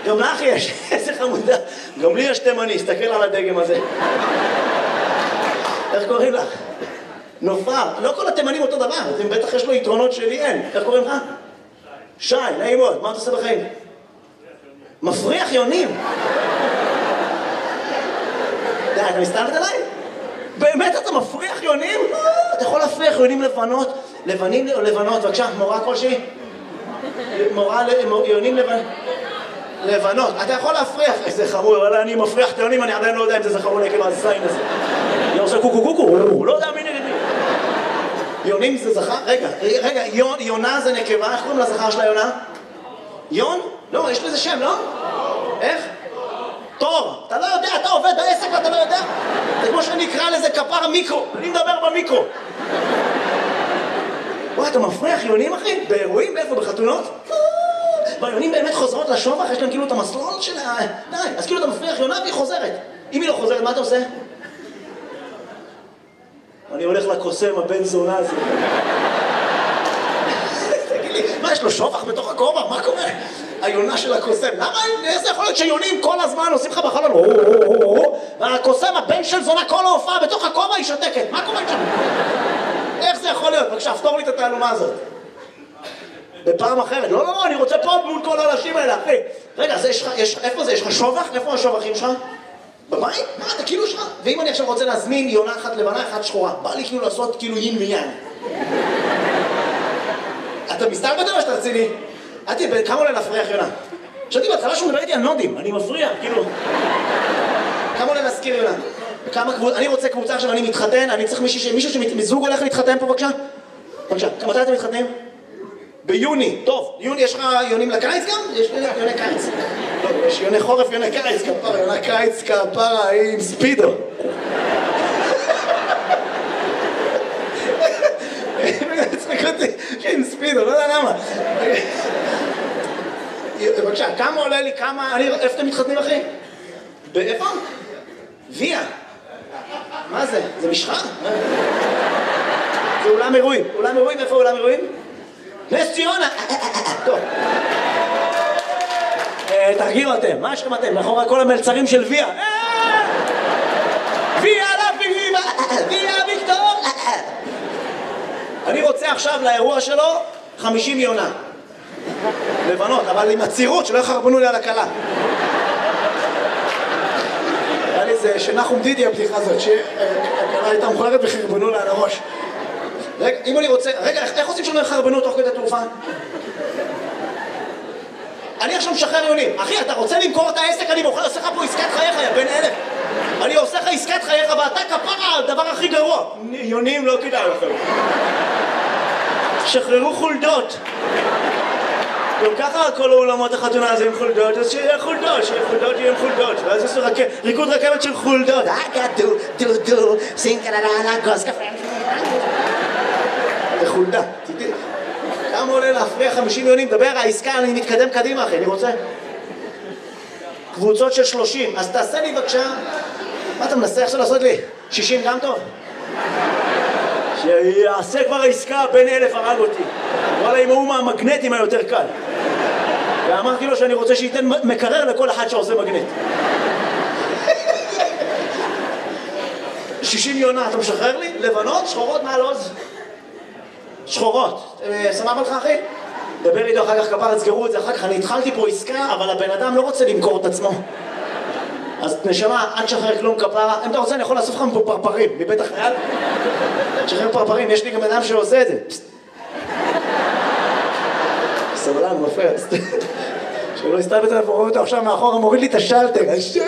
גם לך יש, איזה חמודה. גם לי יש תימני, תסתכל על הדגם הזה. איך קוראים לך? נופר. לא כל התימנים אותו דבר, אתם בטח יש לו יתרונות שלי אין. איך קוראים לך? שי, נעים מאוד. מה אתה עושה בחיים? מפריח יונים. די, אתה מסתלת עליי? באמת אתה מפריח יונים? אתה יכול להפריח יונים לבנות, לבנים או לבנות, בבקשה, מורה כלשהי? יונים לבנות. אתה יכול להפריח, איזה חמור, אבל אני מפריח את היונים, אני עדיין לא יודע אם זה זכר או נקבה, זה זין הזה. אני עושה קוקו קוקו, לא יודע מי נגד מי. יונים זה זכר? רגע, יונה זה נקבה, איך קוראים לזכר של היונה? יון? לא, יש לזה שם, לא? איך? תור. אתה לא יודע, אתה עובד בעסק ואתה לא יודע? זה כמו שאני אקרא לזה כפר מיקרו, אני מדבר במיקרו. וואי, אתה מפריח יונים, אחי? באירועים? באיפה? בחתונות? והיונים באמת חוזרות לשובח, יש להם כאילו את המסלול של ה... די, אז כאילו אתה מפריח יונה והיא חוזרת. אם היא לא חוזרת, מה אתה עושה? אני הולך לקוסם, הבן זונה הזה. תגיד לי, מה, יש לו שובח בתוך הכובע? מה קורה? היונה של הקוסם. למה? איזה יכול להיות שיונים כל הזמן עושים לך בחלון? והקוסם, הבן של זונה, כל ההופעה בתוך הכובע היא שותקת. מה קורה שם? איך זה יכול להיות? בבקשה, פתור לי את התעלומה הזאת. בפעם אחרת. לא, אני רוצה פה מול כל האנשים האלה, אחי. רגע, איפה זה? יש לך שובח? איפה השובחים שלך? בבית? מה, אתה כאילו שלך? ואם אני עכשיו רוצה להזמין יונה אחת לבנה, אחת שחורה, בא לי כאילו לעשות כאילו יין ויין. אתה מסתלבט או שאתה רציני? כמה עולה להפריח יונה? חשבתי בהתחלה שהוא מדבר איתי על נודים, אני מפריע, כאילו. כמה עולה להזכיר יונה? אני רוצה קבוצה עכשיו, אני מתחתן, אני צריך מישהו שמזוג הולך להתחתן פה, בבקשה? בבקשה, מתי אתם מתחתנים? ביוני, טוב, יוני, יש לך יונים לקיץ גם? יש יוני קיץ. לא, יש יוני חורף, יוני קיץ, כפרה, יוני קיץ, כפרה, עם ספידו. צחק אותי, עם ספידו, לא יודע למה. בבקשה, כמה עולה לי, איפה אתם מתחתנים, אחי? באיפה? ויה. מה זה? זה משחה? זה אולם אירועים. אולם אירועים? איפה אולם אירועים? נס ציונה! טוב. תרגיעו אתם, מה יש לכם אתם? מאחורי כל המלצרים של ויה. ויה לביבה! ויה ויקטור! אני רוצה עכשיו לאירוע שלו 50 יונה. לבנות, אבל עם הצירות שלא יחרבנו לי על הכלה. היה לי זה שנחום דידי הבדיחה הזאת, שהכלה הייתה מוכלרת וחרבנו לה על הראש. רגע, אם אני רוצה... רגע, איך עושים שלא יחרבנו תוך כדי תעופה? אני עכשיו משחרר יונים. אחי, אתה רוצה למכור את העסק? אני עושה לך פה עסקת חייך, יא בן 1000. אני עושה לך עסקת חייך ואתה כפרה, הדבר הכי גרוע. יונים לא כדאי לכם. שחררו חולדות. גם ככה כל האולמות החתונה הזה עם חולדות, אז שיהיה חולדות, יהיה עם חולדות. ואז יש ריקוד רכבת של חולדות. דו, סינקללה, גוס קפה. זה חולדה. כמה עולה להפריח 50 יונים? דבר, העסקה, אני מתקדם קדימה, אחי, אני רוצה. קבוצות של 30. אז תעשה לי בבקשה. מה אתה מנסה עכשיו לעשות לי? 60 גם טוב? שיעשה כבר העסקה, בן 1000 הרג אותי. וואלה, אם הוא מהמגנטים היותר קל. ואמרתי לו שאני רוצה שייתן מקרר לכל אחד שעושה מגנט. 60 יונה, אתה משחרר לי? לבנות, שחורות מעל עוז? שחורות. סבבה לך, אחי? דבר איתו אחר כך, כפר, תסגרו את זה אחר כך. אני התחלתי פה עסקה, אבל הבן אדם לא רוצה למכור את עצמו. אז נשמה, אל תשחרר כלום, כפרה. אם אתה רוצה, אני יכול לאסוף לך פה פרפרים, מבית החייל. תשחרר פרפרים, יש לי גם אדם שעושה את זה. סבלן, מפריע. שלא הסתלבט עליו, רואה אותו עכשיו מאחורה, מוריד לי את השלטר.